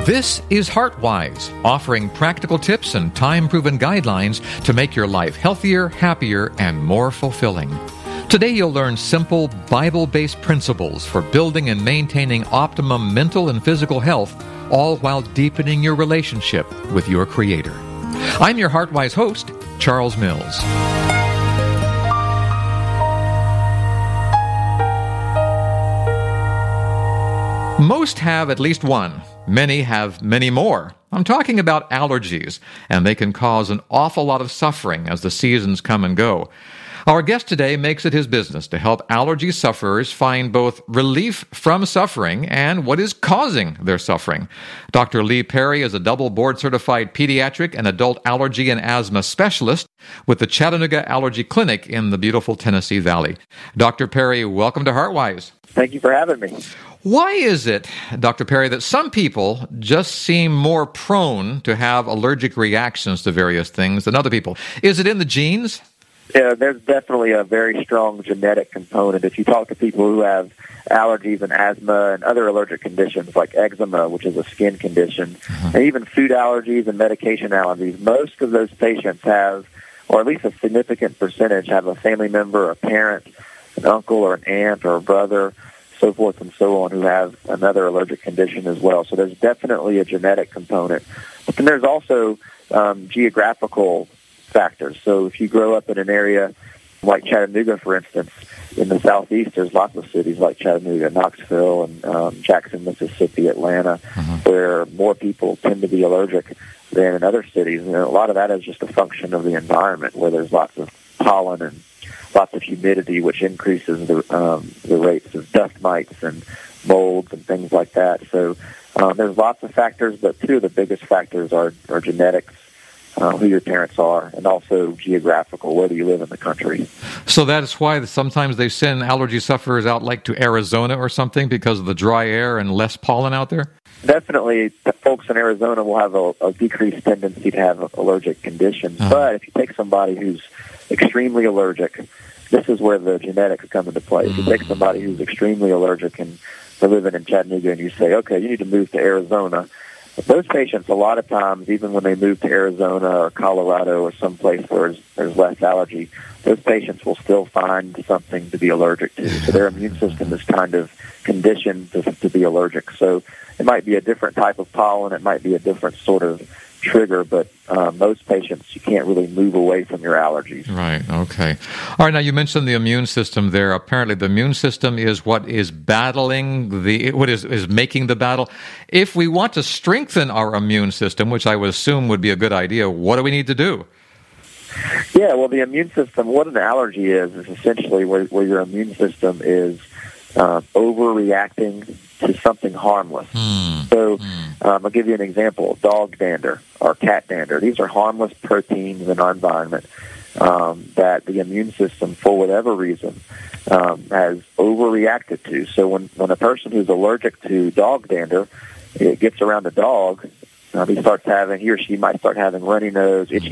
This is HeartWise, offering practical tips and time-proven guidelines to make your life healthier, happier, and more fulfilling. Today you'll learn simple, Bible-based principles for building and maintaining optimum mental and physical health, all while deepening your relationship with your Creator. I'm your HeartWise host, Charles Mills. Most have at least one. Many have many more. I'm talking about allergies, and they can cause an awful lot of suffering as the seasons come and go. Our guest today makes it his business to help allergy sufferers find both relief from suffering and what is causing their suffering. Dr. Lee Perry is a double board-certified pediatric and adult allergy and asthma specialist with the Chattanooga Allergy Clinic in the beautiful Tennessee Valley. Dr. Perry, welcome to HeartWise. Thank you for having me. Why is it, Dr. Perry, that some people just seem more prone to have allergic reactions to various things than other people? Is it in the genes? Yeah, there's definitely a very strong genetic component. If you talk to people who have allergies and asthma and other allergic conditions like eczema, which is a skin condition, and even food allergies and medication allergies, most of those patients have, or at least a significant percentage, have a family member, a parent, an uncle or an aunt or a brother, so forth and so on, who have another allergic condition as well. So there's definitely a genetic component. But then there's also geographical factors. So if you grow up in an area like Chattanooga, for instance, in the southeast, there's lots of cities like Chattanooga, Knoxville, and Jackson, Mississippi, Atlanta, where more people tend to be allergic than in other cities. And a lot of that is just a function of the environment, where there's lots of pollen and lots of humidity, which increases the rates of dust mites and molds and things like that. So there's lots of factors, but two of the biggest factors are genetics, who your parents are, and also geographical, whether you live in the country. So that's why sometimes they send allergy sufferers out like to Arizona or something because of the dry air and less pollen out there? Definitely, folks in Arizona will have a decreased tendency to have allergic conditions. But if you take somebody who's extremely allergic, this is where the genetics come into play. If you take somebody who's extremely allergic and they're living in Chattanooga and you say, okay, you need to move to Arizona, those patients, a lot of times, even when they move to Arizona or Colorado or someplace where there's less allergy, those patients will still find something to be allergic to. So their immune system is kind of conditioned to be allergic. So it might be a different type of pollen. It might be a different sort of trigger, but most patients, you can't really move away from your allergies. Right, okay. All right, now you mentioned the immune system there. Apparently the immune system is what is battling what is making the battle. If we want to strengthen our immune system, which I would assume would be a good idea, what do we need to do? Yeah, well, the immune system, what an allergy is essentially where your immune system is overreacting to something harmless. So I'll give you an example. Dog dander or cat dander. These are harmless proteins in our environment that the immune system, for whatever reason, has overreacted to. So when a person who's allergic to dog dander, it gets around the dog, he or she might start having runny nose, itchy